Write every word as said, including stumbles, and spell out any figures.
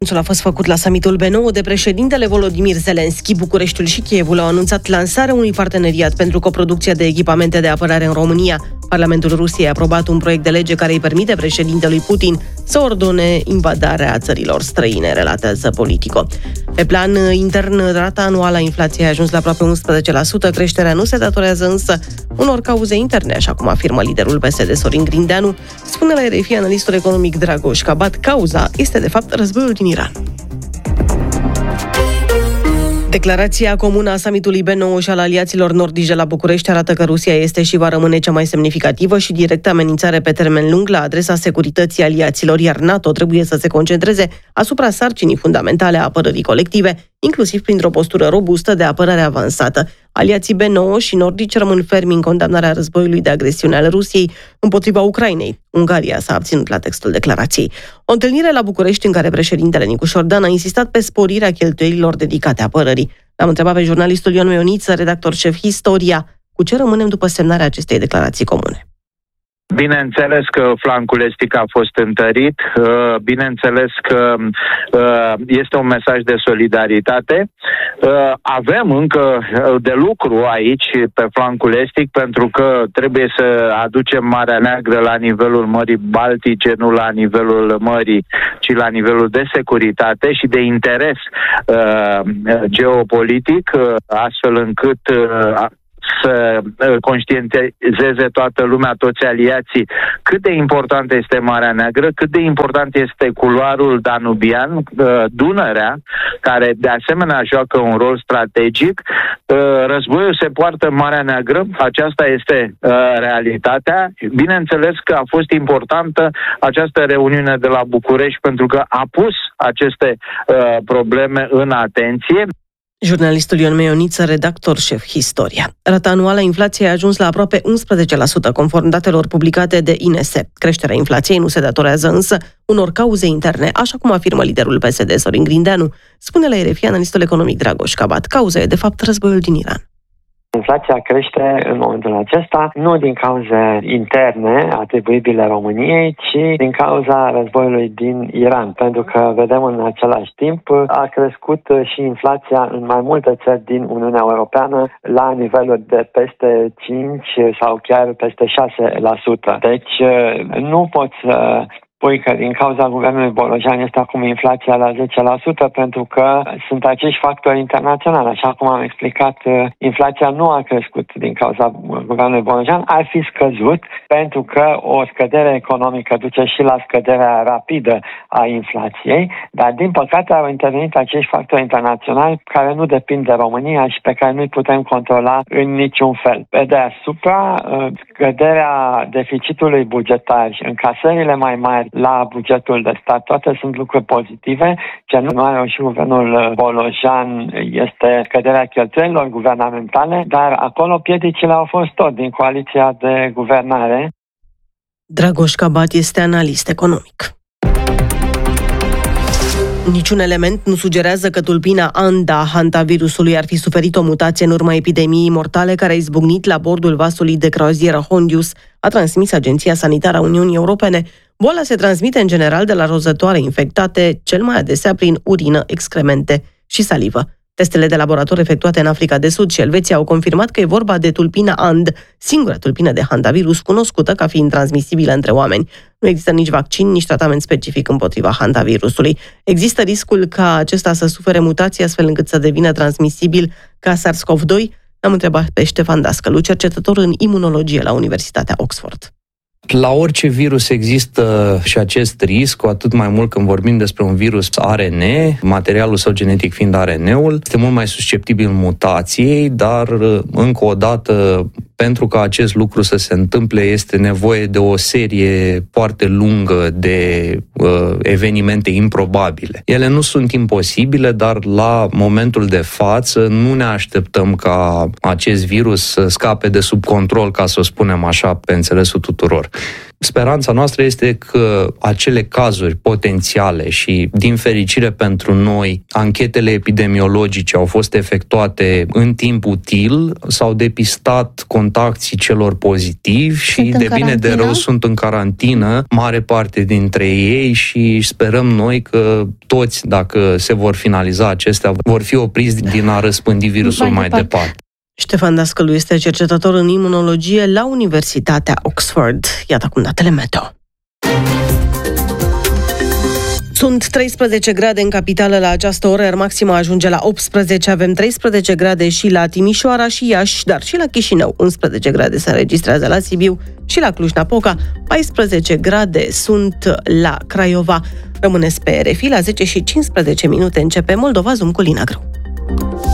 Anunțul a fost făcut la summitul B nouă de președintele Volodymyr Zelensky. Bucureștiul și Kievul au anunțat lansarea unui parteneriat pentru coproducția de echipamente de apărare în România. Parlamentul Rusiei a aprobat un proiect de lege care îi permite președintelui Putin să ordone invadarea țărilor străine, relatează Politico. Pe plan intern, rata anuală a inflației a ajuns la aproape unsprezece la sută. Creșterea nu se datorează însă unor cauze interne, așa cum afirmă liderul P S D Sorin Grindeanu. Spune la R F I analistul economic Dragoș Cabat, cauza este de fapt războiul din Iran. Declarația comună a summitului B nouă și al aliaților nordici de la București arată că Rusia este și va rămâne cea mai semnificativă și directă amenințare pe termen lung la adresa securității aliaților, iar NATO trebuie să se concentreze asupra sarcinii fundamentale a apărării colective, inclusiv printr-o postură robustă de apărare avansată. Aliații B nouă și nordici rămân fermi în condamnarea războiului de agresiune al Rusiei împotriva Ucrainei. Ungaria s-a abținut la textul declarației. O întâlnire la București în care președintele Nicu Șordan a insistat pe sporirea cheltuielilor dedicate apărării. L-am întrebat pe jurnalistul Ion Meioniță, redactor șef Historia, cu ce rămânem după semnarea acestei declarații comune. Bineînțeles că flancul estic a fost întărit, bineînțeles că este un mesaj de solidaritate. Avem încă de lucru aici pe flancul estic pentru că trebuie să aducem Marea Neagră la nivelul Mării Baltice, nu la nivelul mării, ci la nivelul de securitate și de interes geopolitic, astfel încât să conștientizeze toată lumea, toți aliații, cât de importantă este Marea Neagră, cât de important este culoarul danubian, Dunărea, care de asemenea joacă un rol strategic. Războiul se poartă în Marea Neagră, aceasta este realitatea. Bineînțeles că a fost importantă această reuniune de la București pentru că a pus aceste probleme în atenție. Jurnalistul Ion Meioniță, redactor șef Historia. Rata anuală a inflației a ajuns la aproape unsprezece la sută, conform datelor publicate de I N S. Creșterea inflației nu se datorează însă unor cauze interne, așa cum afirmă liderul P S D Sorin Grindeanu. Spune la R F I analistul economic Dragoș Cabat, cauza e de fapt războiul din Iran. Inflația crește în momentul acesta nu din cauze interne atribuibile României, ci din cauza războiului din Iran. Pentru că vedem în același timp a crescut și inflația în mai multe țări din Uniunea Europeană la niveluri de peste cinci sau chiar peste șase la sută. Deci nu poți să spui că din cauza guvernului Bolojan este acum inflația la zece la sută pentru că sunt acești factori internaționali. Așa cum am explicat, inflația nu a crescut din cauza guvernului Bolojan, ar fi scăzut pentru că o scădere economică duce și la scăderea rapidă a inflației, dar din păcate au intervenit acești factori internaționali care nu depind de România și pe care nu-i putem controla în niciun fel. Pe deasupra, scăderea deficitului bugetar și încasările mai mari la bugetul de stat, toate sunt lucruri pozitive. Ce nu a reușit guvernul Bolojan este scăderea cheltuielilor guvernamentale, dar acolo piedicile au fost tot din coaliția de guvernare. Dragoș Cabat este analist economic. Niciun element nu sugerează că tulpina Anda, hantavirusului, ar fi suferit o mutație în urma epidemiei mortale care a izbucnit la bordul vasului de croazieră Hondius, a transmis Agenția Sanitară a Uniunii Europene. Boala se transmite în general de la rozătoare infectate, cel mai adesea prin urină, excremente și salivă. Testele de laborator efectuate în Africa de Sud și Elveția au confirmat că e vorba de tulpina And, singura tulpină de hantavirus cunoscută ca fiind transmisibilă între oameni. Nu există nici vaccin, nici tratament specific împotriva hantavirusului. Există riscul ca acesta să sufere mutații astfel încât să devină transmisibil ca SARS-CoV doi? Am întrebat pe Ștefan Dascălu, cercetător în imunologie la Universitatea Oxford. La orice virus există și acest risc, cu atât mai mult când vorbim despre un virus R N A, materialul său genetic fiind R N A-ul, este mult mai susceptibil mutației, dar încă o dată, pentru ca acest lucru să se întâmple, este nevoie de o serie foarte lungă de uh, evenimente improbabile. Ele nu sunt imposibile, dar la momentul de față nu ne așteptăm ca acest virus să scape de sub control, ca să o spunem așa, pe înțelesul tuturor. Speranța noastră este că acele cazuri potențiale și, din fericire pentru noi, anchetele epidemiologice au fost efectuate în timp util, s-au depistat contactii celor pozitivi și, de bine de rău, sunt în carantină, mare parte dintre ei, și sperăm noi că toți, dacă se vor finaliza acestea, vor fi opriți din a răspândi virusul mai, mai departe. departe. Ștefan Dascălu este cercetător în imunologie la Universitatea Oxford. Iată acum datele meteo. Sunt treisprezece grade în capitală la această oră, iar maxima ajunge la optsprezece. Avem treisprezece grade și la Timișoara și Iași, dar și la Chișinău. unsprezece grade se înregistrează la Sibiu și la Cluj-Napoca. paisprezece grade sunt la Craiova. Rămâneți pe R F I, la zece și cincisprezece minute începe Moldova Zoom cu Lina Grâu.